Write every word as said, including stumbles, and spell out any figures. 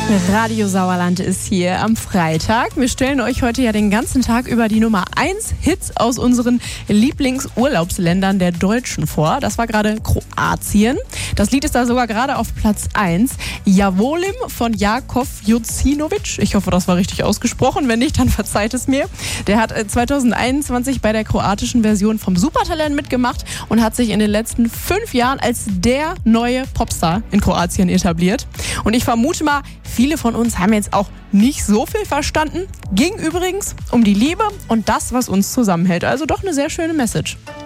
Radio Sauerland ist hier am Freitag. Wir stellen euch heute ja den ganzen Tag über die Nummer eins Hits aus unseren Lieblingsurlaubsländern der Deutschen vor. Das war gerade Kroatien. Das Lied ist da sogar gerade auf Platz eins. Javolim von Jakov Jocinovic. Ich hoffe, das war richtig ausgesprochen. Wenn nicht, dann verzeiht es mir. Der hat zwanzig einundzwanzig bei der kroatischen Version vom Supertalent mitgemacht und hat sich in den letzten fünf Jahren als der neue Popstar in Kroatien etabliert. Und ich vermute mal, viele von uns haben jetzt auch nicht so viel verstanden. Ging übrigens um die Liebe und das, was uns zusammenhält. Also doch eine sehr schöne Message.